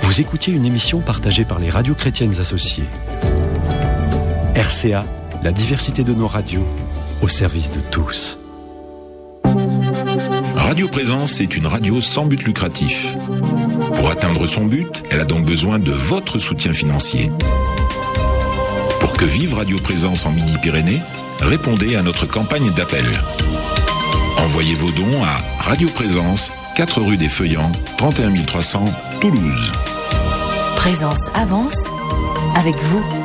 Vous écoutiez une émission partagée par les radios chrétiennes associées. RCA, la diversité de nos radios, au service de tous. Radio Présence est une radio sans but lucratif. Pour atteindre son but, elle a donc besoin de votre soutien financier. Pour que vive Radio Présence en Midi-Pyrénées, répondez à notre campagne d'appel. Envoyez vos dons à Radio Présence, 4 rue des Feuillants, 31 300, Toulouse. Présence avance avec vous.